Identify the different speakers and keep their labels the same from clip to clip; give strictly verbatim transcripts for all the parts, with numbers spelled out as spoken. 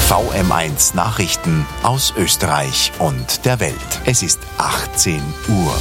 Speaker 1: V M eins Nachrichten aus Österreich und der Welt. Es ist achtzehn Uhr.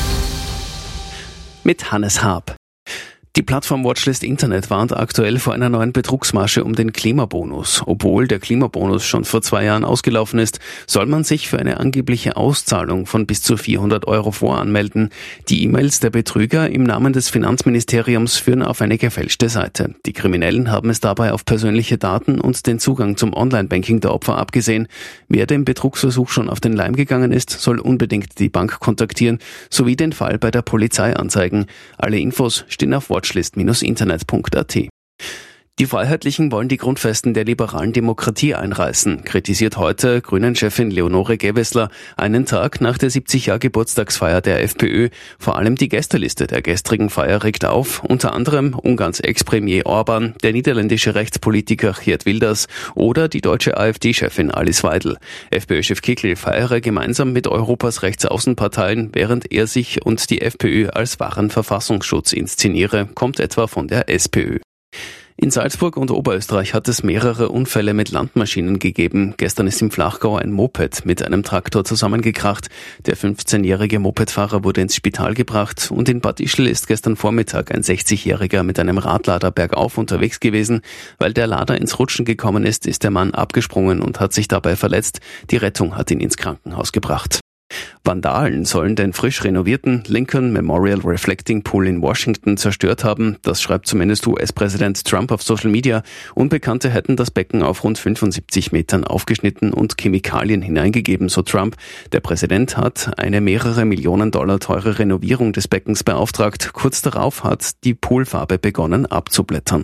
Speaker 2: Mit Hannes Haab. Die Plattform Watchlist Internet warnt aktuell vor einer neuen Betrugsmasche um den Klimabonus. Obwohl der Klimabonus schon vor zwei Jahren ausgelaufen ist, soll man sich für eine angebliche Auszahlung von bis zu vierhundert Euro voranmelden. Die E-Mails der Betrüger im Namen des Finanzministeriums führen auf eine gefälschte Seite. Die Kriminellen haben es dabei auf persönliche Daten und den Zugang zum Online-Banking der Opfer abgesehen. Wer dem Betrugsversuch schon auf den Leim gegangen ist, soll unbedingt die Bank kontaktieren sowie den Fall bei der Polizei anzeigen. Alle Infos stehen auf watchlist Internet punkt a t. Die Freiheitlichen wollen die Grundfesten der liberalen Demokratie einreißen, kritisiert heute Grünen-Chefin Leonore Gewessler einen Tag nach der siebzig-Jahr-Geburtstagsfeier der FPÖ. Vor allem die Gästeliste der gestrigen Feier regt auf, unter anderem Ungarns Ex-Premier Orban, der niederländische Rechtspolitiker Geert Wilders oder die deutsche AfD-Chefin Alice Weidel. FPÖ-Chef Kickl feiere gemeinsam mit Europas Rechtsaußenparteien, während er sich und die FPÖ als wahren Verfassungsschutz inszeniere, kommt etwa von der SPÖ. In Salzburg und Oberösterreich hat es mehrere Unfälle mit Landmaschinen gegeben. Gestern ist im Flachgau ein Moped mit einem Traktor zusammengekracht. Der fünfzehnjährige Mopedfahrer wurde ins Spital gebracht und in Bad Ischl ist gestern Vormittag ein sechzigjähriger mit einem Radlader bergauf unterwegs gewesen. Weil der Lader ins Rutschen gekommen ist, ist der Mann abgesprungen und hat sich dabei verletzt. Die Rettung hat ihn ins Krankenhaus gebracht. Vandalen sollen den frisch renovierten Lincoln Memorial Reflecting Pool in Washington zerstört haben. Das schreibt zumindest U S-Präsident Trump auf Social Media. Unbekannte hätten das Becken auf rund fünfundsiebzig Metern aufgeschnitten und Chemikalien hineingegeben, so Trump. Der Präsident hat eine mehrere Millionen Dollar teure Renovierung des Beckens beauftragt. Kurz darauf hat die Poolfarbe begonnen abzublättern.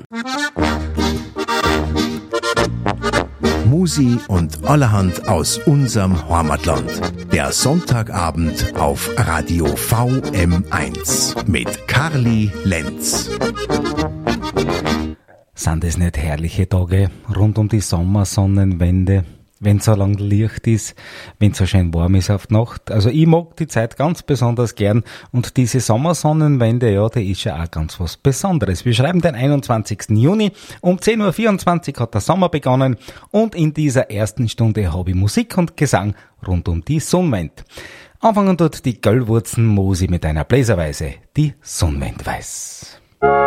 Speaker 1: Musi und allerhand aus unserem Heimatland. Der Sonntagabend auf Radio V M eins mit Karli Lenz.
Speaker 3: Sind es nicht herrliche Tage rund um die Sommersonnenwende, wenn so lang Licht ist, wenn so schön warm ist auf die Nacht? Also ich mag die Zeit ganz besonders gern und diese Sommersonnenwende, ja, die ist ja auch ganz was Besonderes. Wir schreiben den einundzwanzigsten Juni, um zehn Uhr vierundzwanzig hat der Sommer begonnen und in dieser ersten Stunde habe ich Musik und Gesang rund um die Sonnenwende. Anfangen dort die Göllwurzen Mosi mit einer Bläserweise, die Sonnenwende weiß.